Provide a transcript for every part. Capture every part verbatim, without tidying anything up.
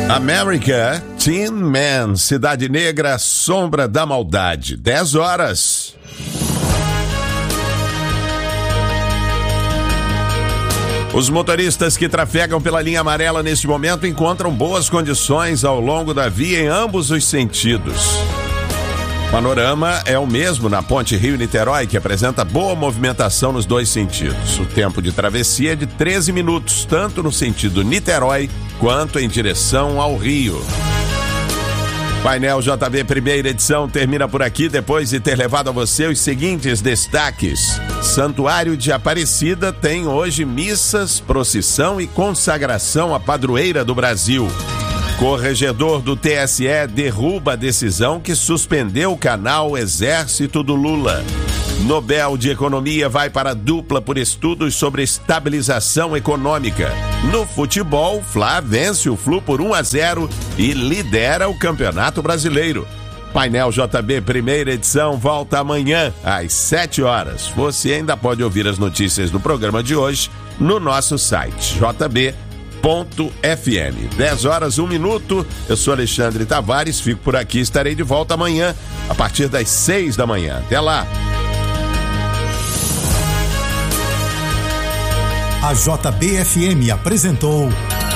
América, Tin Man, Cidade Negra, Sombra da Maldade. dez horas. Os motoristas que trafegam pela linha amarela neste momento encontram boas condições ao longo da via em ambos os sentidos. O panorama é o mesmo na ponte Rio-Niterói, que apresenta boa movimentação nos dois sentidos. O tempo de travessia é de treze minutos, tanto no sentido Niterói quanto em direção ao Rio. Painel J B primeira edição termina por aqui, depois de ter levado a você os seguintes destaques. Santuário de Aparecida tem hoje missas, procissão e consagração à padroeira do Brasil. Corregedor do T S E derruba a decisão que suspendeu o canal Exército do Lula. Nobel de Economia vai para a dupla por estudos sobre estabilização econômica. No futebol, Fla vence o Flu por um a zero e lidera o Campeonato Brasileiro. Painel J B primeira edição volta amanhã às sete horas. Você ainda pode ouvir as notícias do programa de hoje no nosso site j b ponto f m. dez horas, um minuto. Eu sou Alexandre Tavares, fico por aqui, estarei de volta amanhã a partir das seis da manhã. Até lá. A J B F M apresentou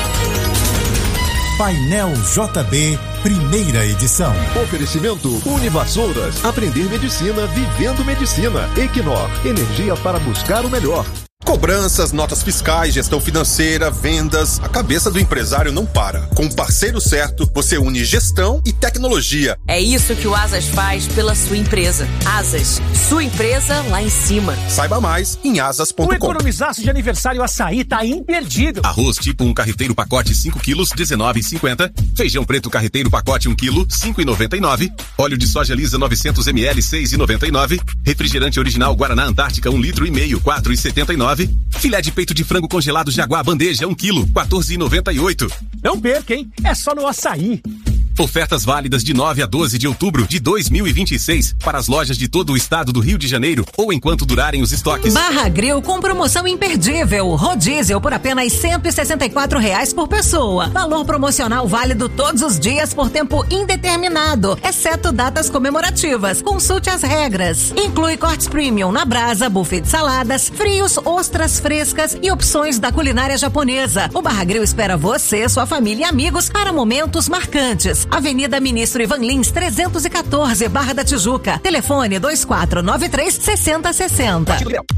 Painel J B, primeira edição. Oferecimento Univassouras. Aprender medicina vivendo medicina. Equinor, energia para buscar o melhor. Cobranças, notas fiscais, gestão financeira, vendas. A cabeça do empresário não para. Com o parceiro certo, você une gestão e tecnologia. É isso que o Asas faz pela sua empresa. Asas, sua empresa lá em cima. Saiba mais em asas ponto com. O economizaço de aniversário Açaí tá imperdível. Arroz tipo um carreteiro pacote cinco quilos, dezenove reais e cinquenta centavos. Feijão preto carreteiro pacote um quilo, cinco reais e noventa e nove centavos. Óleo de soja lisa novecentos mililitros, seis reais e noventa e nove centavos. Refrigerante original Guaraná Antártica um litro e meio, quatro reais e setenta e nove centavos. Filé de peito de frango congelado Jaguar bandeja um quilo, quatorze reais e noventa e oito centavos. Não perca, hein? É só no Açaí. Ofertas válidas de nove a doze de outubro de dois mil e vinte e seis para as lojas de todo o estado do Rio de Janeiro ou enquanto durarem os estoques. Barra Grill com promoção imperdível. Rodízio por apenas cento e sessenta e quatro reais por pessoa. Valor promocional válido todos os dias por tempo indeterminado, exceto datas comemorativas. Consulte as regras. Inclui cortes premium na brasa, buffet de saladas, frios, ostras frescas e opções da culinária japonesa. O Barra Grill espera você, sua família e amigos para momentos marcantes. Avenida Ministro Ivan Lins, trezentos e quatorze, Barra da Tijuca. Telefone dois quatro nove três, seis zero seis zero.